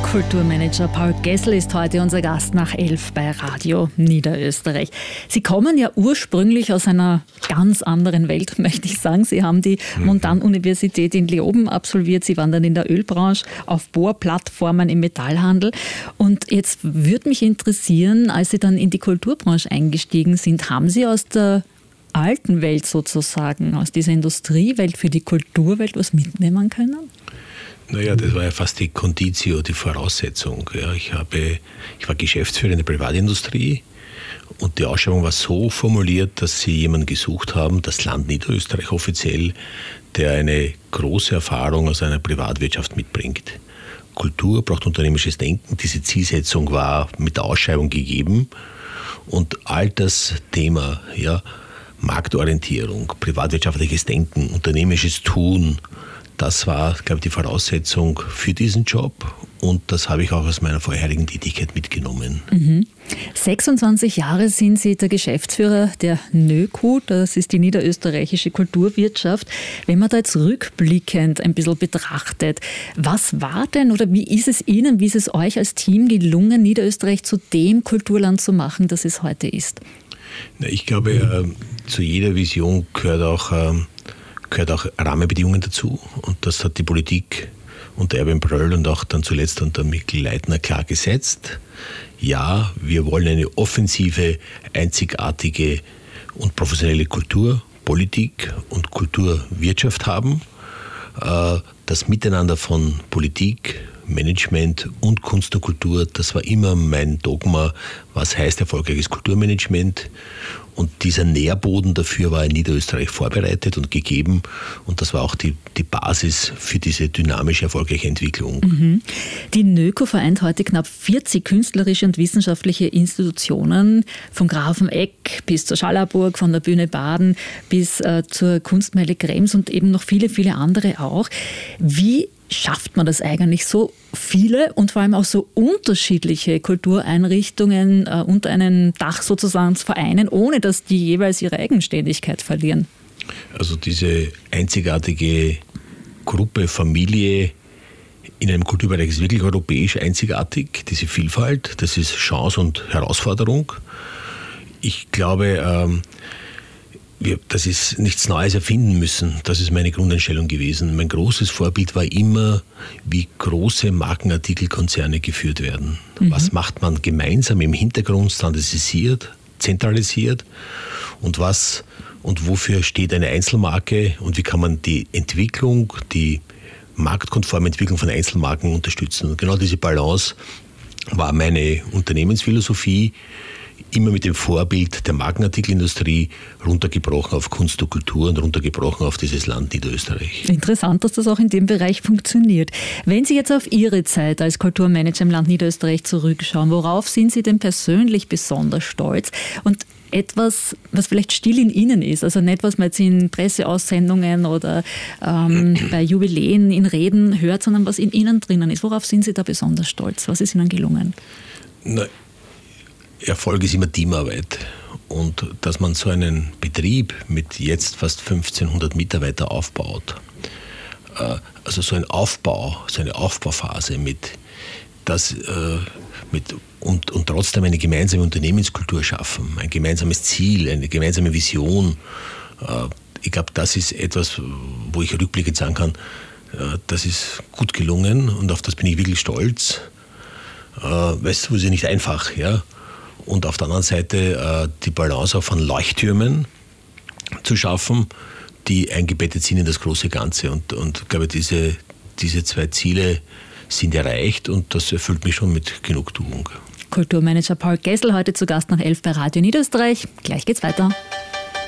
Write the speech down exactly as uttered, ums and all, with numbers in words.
Kulturmanager Paul Gessl ist heute unser Gast nach elf bei Radio Niederösterreich. Sie kommen ja ursprünglich aus einer ganz anderen Welt, möchte ich sagen. Sie haben die Montan-Universität in Leoben absolviert. Sie waren dann in der Ölbranche auf Bohrplattformen im Metallhandel. Und jetzt würde mich interessieren, als Sie dann in die Kulturbranche eingestiegen sind, haben Sie aus der alten Welt sozusagen, aus dieser Industriewelt für die Kulturwelt was mitnehmen können? Naja, das war ja fast die Conditio, die Voraussetzung. Ja, ich, habe, ich war Geschäftsführer in der Privatindustrie und die Ausschreibung war so formuliert, dass sie jemanden gesucht haben, das Land Niederösterreich offiziell, der eine große Erfahrung aus einer Privatwirtschaft mitbringt. Kultur braucht unternehmerisches Denken. Diese Zielsetzung war mit der Ausschreibung gegeben und all das Thema, ja, Marktorientierung, privatwirtschaftliches Denken, unternehmerisches Tun, das war, glaube ich, die Voraussetzung für diesen Job und das habe ich auch aus meiner vorherigen Tätigkeit mitgenommen. Mhm. sechsundzwanzig Jahre sind Sie der Geschäftsführer der NÖKU, das ist die niederösterreichische Kulturwirtschaft. Wenn man da jetzt rückblickend ein bisschen betrachtet, was war denn oder wie ist es Ihnen, wie ist es euch als Team gelungen, Niederösterreich zu dem Kulturland zu machen, das es heute ist? Na, ich glaube, äh, zu jeder Vision gehört auch... Äh, gehört auch Rahmenbedingungen dazu und das hat die Politik unter Erwin Pröll und auch dann zuletzt unter Mikl Leitner klar gesetzt. Ja, wir wollen eine offensive, einzigartige und professionelle Kulturpolitik und Kulturwirtschaft haben. Das Miteinander von Politik, Management und Kunst und Kultur, das war immer mein Dogma, was heißt erfolgreiches Kulturmanagement. Und dieser Nährboden dafür war in Niederösterreich vorbereitet und gegeben. Und das war auch die, die Basis für diese dynamische, erfolgreiche Entwicklung. Mhm. Die NÖKU vereint heute knapp vierzig künstlerische und wissenschaftliche Institutionen, von Grafeneck bis zur Schallerburg, von der Bühne Baden bis äh, zur Kunstmeile Krems und eben noch viele, viele andere auch. Wie schafft man das eigentlich, so viele und vor allem auch so unterschiedliche Kultureinrichtungen äh, unter einem Dach sozusagen zu vereinen, ohne dass die jeweils ihre Eigenständigkeit verlieren? Also diese einzigartige Gruppe, Familie in einem Kulturbereich ist wirklich europäisch einzigartig. Diese Vielfalt, das ist Chance und Herausforderung. Ich glaube, ähm, wir, das ist nichts Neues erfinden müssen. Das ist meine Grundeinstellung gewesen. Mein großes Vorbild war immer, wie große Markenartikelkonzerne geführt werden. Mhm. Was macht man gemeinsam im Hintergrund standardisiert, zentralisiert und was und wofür steht eine Einzelmarke und wie kann man die Entwicklung, die marktkonforme Entwicklung von Einzelmarken unterstützen. Und genau diese Balance war meine Unternehmensphilosophie, immer mit dem Vorbild der Markenartikelindustrie runtergebrochen auf Kunst und Kultur und runtergebrochen auf dieses Land Niederösterreich. Interessant, dass das auch in dem Bereich funktioniert. Wenn Sie jetzt auf Ihre Zeit als Kulturmanager im Land Niederösterreich zurückschauen, worauf sind Sie denn persönlich besonders stolz? Und etwas, was vielleicht still in Ihnen ist, also nicht, was man jetzt in Presseaussendungen oder ähm, bei Jubiläen in Reden hört, sondern was in Ihnen drinnen ist. Worauf sind Sie da besonders stolz? Was ist Ihnen gelungen? Na, Erfolg ist immer Teamarbeit und dass man so einen Betrieb mit jetzt fast fünfzehnhundert Mitarbeitern aufbaut, also so ein Aufbau, so eine Aufbauphase mit, das, mit und, und trotzdem eine gemeinsame Unternehmenskultur schaffen, ein gemeinsames Ziel, eine gemeinsame Vision. Ich glaube, das ist etwas, wo ich rückblickend sagen kann, das ist gut gelungen und auf das bin ich wirklich stolz. Weil es ist ja nicht einfach, ja. Und auf der anderen Seite äh, die Balance auch von Leuchttürmen zu schaffen, die eingebettet sind in das große Ganze. Und, und ich glaube, diese, diese zwei Ziele sind erreicht und das erfüllt mich schon mit Genugtuung. Kulturmanager Paul Gessl heute zu Gast nach elf bei Radio Niederösterreich. Gleich geht's weiter.